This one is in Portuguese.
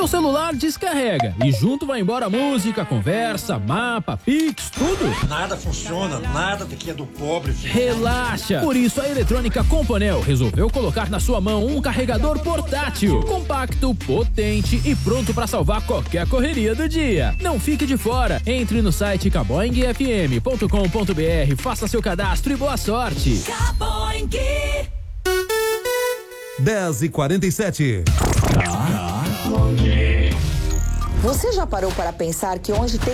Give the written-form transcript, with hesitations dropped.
Seu celular descarrega e junto vai embora música, conversa, mapa, Pix, tudo. Nada funciona, nada daqui é do pobre, filho. Relaxa! Por isso a Eletrônica Companel resolveu colocar na sua mão um carregador portátil, compacto, potente e pronto para salvar qualquer correria do dia. Não fique de fora. Entre no site caboingfm.com.br, faça seu cadastro e boa sorte. Caboing. 10h47. Você já parou para pensar que onde tem